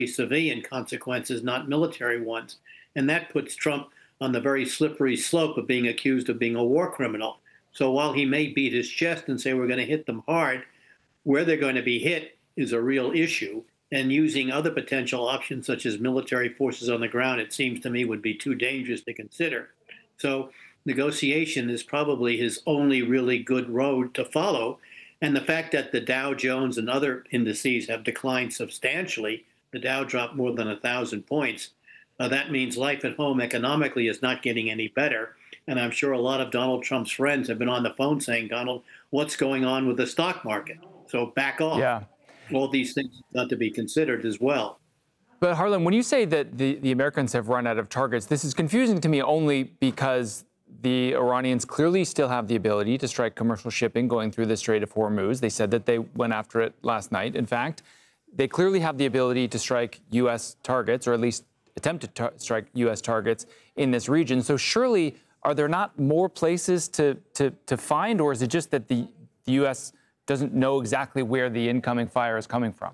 civilian consequences, not military ones. And that puts Trump on the very slippery slope of being accused of being a war criminal. So while he may beat his chest and say we're going to hit them hard, where they're going to be hit is a real issue. And using other potential options, such as military forces on the ground, it seems to me would be too dangerous to consider. So negotiation is probably his only really good road to follow. And the fact that the Dow Jones and other indices have declined substantially, the Dow dropped more than 1,000 points, that means life at home economically is not getting any better. And I'm sure a lot of Donald Trump's friends have been on the phone saying, Donald, what's going on with the stock market? So back off. Yeah. All these things have to be considered as well. But Harlan, when you say that the Americans have run out of targets, this is confusing to me only because the Iranians clearly still have the ability to strike commercial shipping going through the Strait of Hormuz. They said that they went after it last night. In fact, they clearly have the ability to strike U.S. targets, or at least attempt to strike U.S. targets in this region. So surely, are there not more places to find, or is it just that the U.S. doesn't know exactly where the incoming fire is coming from?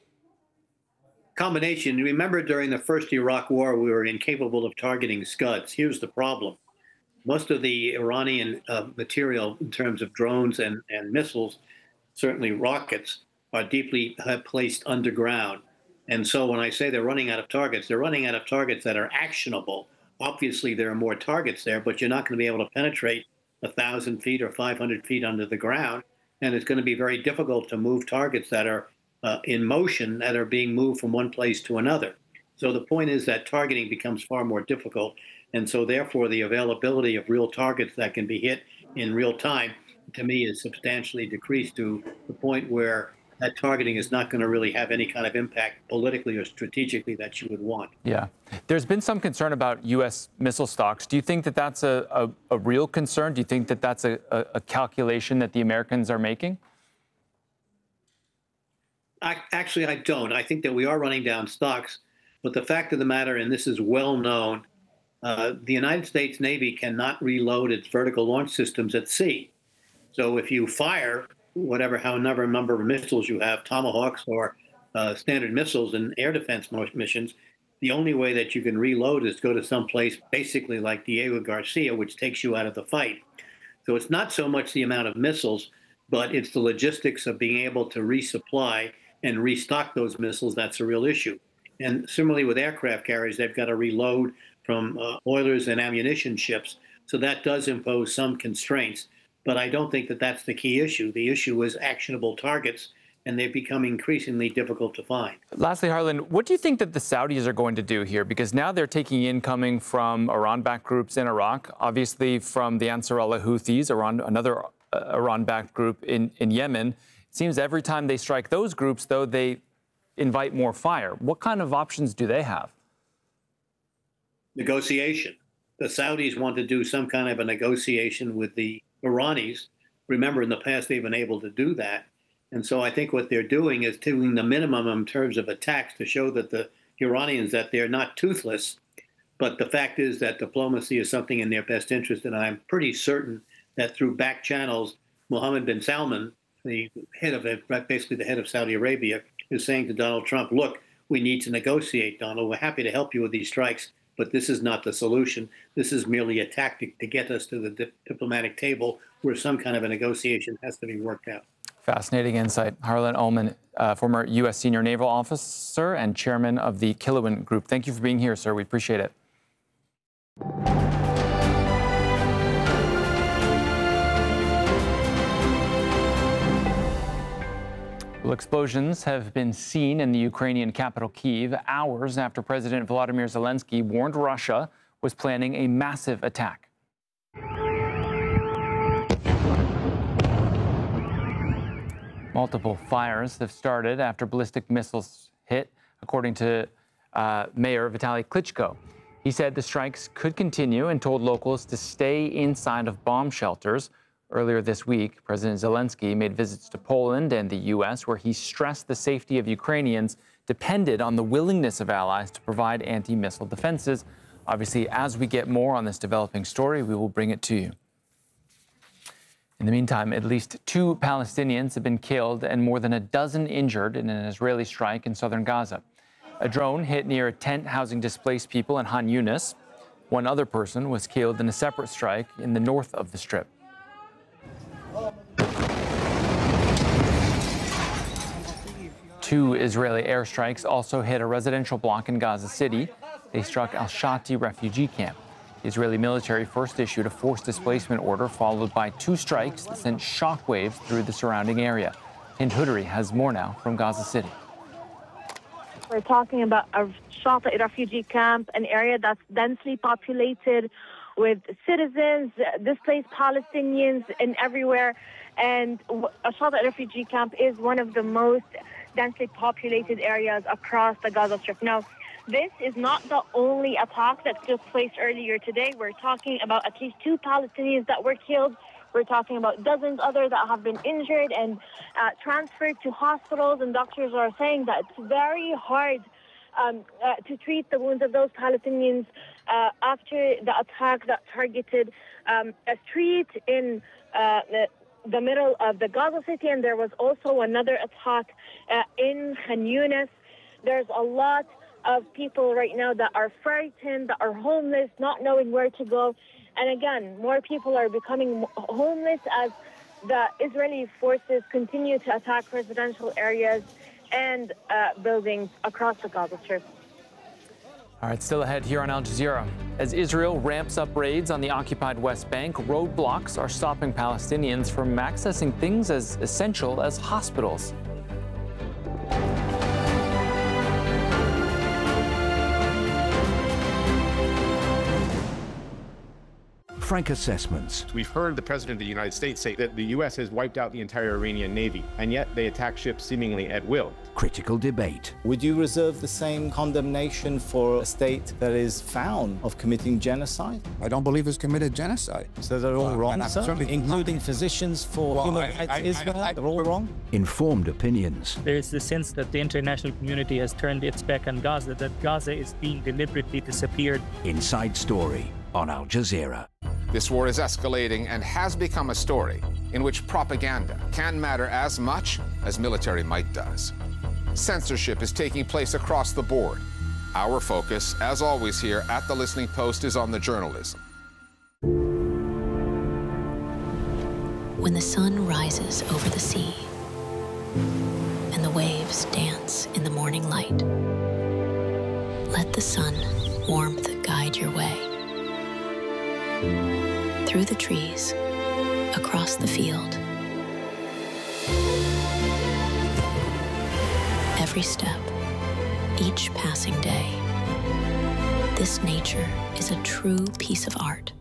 Combination. Remember, during the first Iraq War, we were incapable of targeting Scuds. Here's the problem. Most of the Iranian material in terms of drones and missiles, certainly rockets, are deeply placed underground. And so when I say they're running out of targets, they're running out of targets that are actionable. Obviously, there are more targets there, but you're not going to be able to penetrate 1,000 feet or 500 feet under the ground. And it's going to be very difficult to move targets that are in motion, that are being moved from one place to another. So the point is that targeting becomes far more difficult. And so therefore, the availability of real targets that can be hit in real time, to me, is substantially decreased to the point where that targeting is not going to really have any kind of impact politically or strategically that you would want. Yeah. There's been some concern about U.S. missile stocks. Do you think that that's a real concern? Do you think that that's a calculation that the Americans are making? Actually, I don't. I think that we are running down stocks. But the fact of the matter, and this is well known, the United States Navy cannot reload its vertical launch systems at sea. So if you fire however number of missiles you have, Tomahawks or standard missiles in air defense missions, the only way that you can reload is go to some place basically like Diego Garcia, which takes you out of the fight. So it's not so much the amount of missiles, but it's the logistics of being able to resupply and restock those missiles that's a real issue. And similarly with aircraft carriers, they've got to reload from oilers and ammunition ships. So that does impose some constraints. But I don't think that that's the key issue. The issue is actionable targets, and they've become increasingly difficult to find. Lastly, Harlan, what do you think that the Saudis are going to do here? Because now they're taking incoming from Iran-backed groups in Iraq, obviously from the Ansar Allah Houthis, another Iran-backed group in Yemen. It seems every time they strike those groups, though, they invite more fire. What kind of options do they have? Negotiation. The Saudis want to do some kind of a negotiation with the Iranis. Remember, in the past, they've been able to do that. And so I think what they're doing is doing the minimum in terms of attacks to show that the Iranians that they're not toothless. But the fact is that diplomacy is something in their best interest. And I'm pretty certain that through back channels, Mohammed bin Salman, the head of basically the head of Saudi Arabia, is saying to Donald Trump, look, we need to negotiate, Donald. We're happy to help you with these strikes, but this is not the solution. This is merely a tactic to get us to the diplomatic table where some kind of a negotiation has to be worked out. Fascinating insight. Harlan Ullman, former U.S. senior naval officer and chairman of the Kilowan Group. Thank you for being here, sir. We appreciate it. Well, explosions have been seen in the Ukrainian capital, Kyiv, hours after President Volodymyr Zelensky warned Russia was planning a massive attack. Multiple fires have started after ballistic missiles hit, according to Mayor Vitaly Klitschko. He said the strikes could continue and told locals to stay inside of bomb shelters. Earlier this week, President Zelensky made visits to Poland and the U.S., where he stressed the safety of Ukrainians depended on the willingness of allies to provide anti-missile defenses. Obviously, as we get more on this developing story, we will bring it to you. In the meantime, at least 2 Palestinians have been killed and more than a dozen injured in an Israeli strike in southern Gaza. A drone hit near a tent housing displaced people in Han Yunis. One other person was killed in a separate strike in the north of the Strip. Two Israeli airstrikes also hit a residential block in Gaza City. They struck al-Shati refugee camp. The Israeli military first issued a forced displacement order, followed by two strikes that sent shockwaves through the surrounding area. Hind Hudari has more now from Gaza City. We're talking about a Shati refugee camp, an area that's densely populated with citizens, displaced Palestinians, and everywhere. And a Shati refugee camp is one of the most densely populated areas across the Gaza Strip. Now, this is not the only attack that took place earlier today. We're talking about at least 2 Palestinians that were killed. We're talking about dozens others that have been injured and transferred to hospitals. And doctors are saying that it's very hard to treat the wounds of those Palestinians after the attack that targeted a street in the middle of the Gaza City. And there was also another attack in Khan Yunis. There's a lot of people right now that are frightened, that are homeless, not knowing where to go. And again, more people are becoming homeless as the Israeli forces continue to attack residential areas and buildings across the Gaza Strip. All right, still ahead here on Al Jazeera. As Israel ramps up raids on the occupied West Bank, roadblocks are stopping Palestinians from accessing things as essential as hospitals. Frank Assessments. We've heard the President of the United States say that the U.S. has wiped out the entire Iranian Navy, and yet they attack ships seemingly at will. Critical debate. Would you reserve the same condemnation for a state that is found of committing genocide? I don't believe it's committed genocide. So they're all wrong, sir? Including physicians for human rights Israel? They're all wrong? Informed opinions. There is the sense that the international community has turned its back on Gaza, that Gaza is being deliberately disappeared. Inside Story on Al Jazeera. This war is escalating and has become a story in which propaganda can matter as much as military might does. Censorship is taking place across the board. Our focus, as always here at The Listening Post, is on the journalism. When the sun rises over the sea and the waves dance in the morning light, let the sun warmth guide your way. Through the trees, across the field. Every step, each passing day. This nature is a true piece of art.